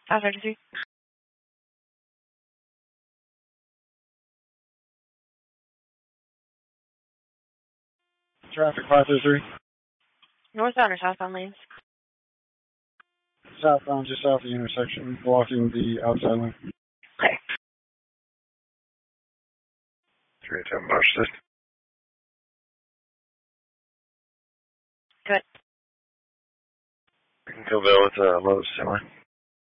533. Traffic 533. Northbound or southbound lanes? Southbound, just off the intersection, blocking the outside lane. Okay. 310 March 6th. Good. Greenville with Lowe's semi.